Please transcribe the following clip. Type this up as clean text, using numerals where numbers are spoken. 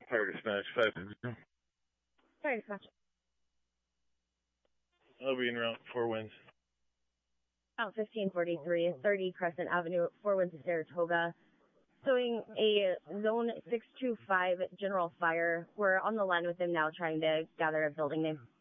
Fire dispatch 5. Sorry, dispatch. I'll be in route 4 winds. Out 1543, 30 Crescent Avenue, 4 winds, Saratoga. Showing a zone 625 general fire. We're on the line with them now trying to gather a building name.